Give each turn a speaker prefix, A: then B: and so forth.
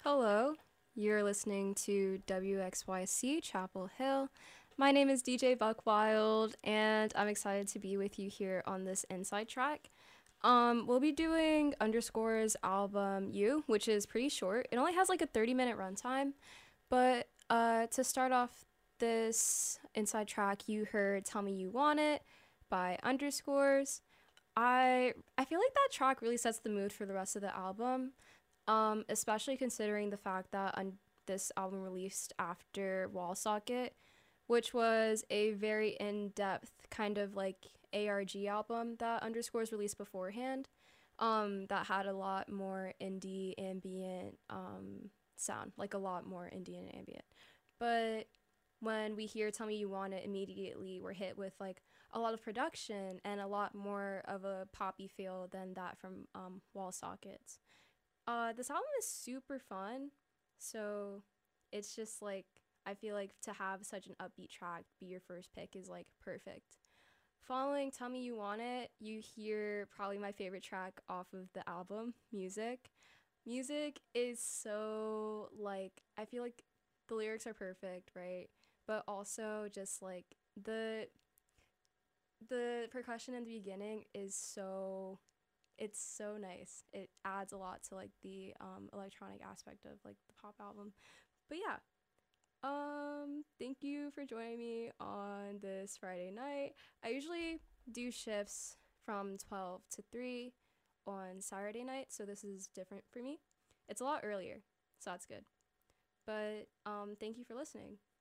A: Hello, you're listening to WXYC Chapel Hill. My name is DJ Buckwild, and I'm excited to be with you here on this inside track. We'll be doing Underscore's album You, which is pretty short. It only has like a 30-minute runtime, but to start off this inside track, you heard Tell Me You Want It by Underscores. I feel like that track really sets the mood for the rest of the album, especially considering the fact that this album released after Wall Socket, which was a very in-depth kind of like ARG album that Underscores released beforehand, that had a lot more indie ambient sound, like a lot more indie and ambient. But when we hear Tell Me You Want It, immediately we're hit with like a lot of production and a lot more of a poppy feel than that from Wall Sockets. This album is super fun, so it's just like I feel like to have such an upbeat track be your first pick is like perfect. Following Tell Me You Want It, you hear probably my favorite track off of the album, Music. Music is so like I feel like the lyrics are perfect, right? But also just like the percussion in the beginning is so it's so nice. It adds a lot to like the electronic aspect of like the pop album. But yeah, thank you for joining me on this Friday night. I usually do shifts from 12 to 3 on Saturday night, so this is different for me. It's a lot earlier, so that's good. But thank you for listening.